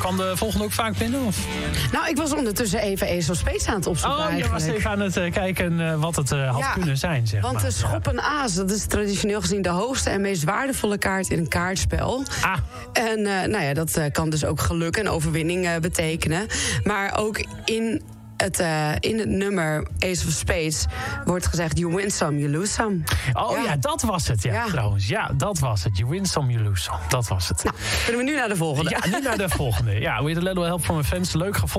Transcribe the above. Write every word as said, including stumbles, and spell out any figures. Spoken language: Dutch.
kwam de volgende ook vaak binnen? Of? Nou, ik was ondertussen even Ace of Spades aan het opzoeken. Oh, je was even aan het uh, kijken uh, wat het uh, had ja, kunnen zijn, zeg want maar. de schop en aas, dat is traditioneel gezien de hoogste en meest waardevolle kaart in een kaartspel. Ah. En uh, nou ja, dat uh, kan dus ook geluk en overwinning uh, betekenen. Maar ook in Het, uh, in het nummer Ace of Spades wordt gezegd... you win some, you lose some. Oh ja, ja dat was het, ja, ja, trouwens. Ja, dat was het. You win some, you lose some. Dat was het. Nou, kunnen we nu naar de volgende? Ja, nu naar de volgende. Ja, We Had a Little Help from My Friends. Leuk gevonden.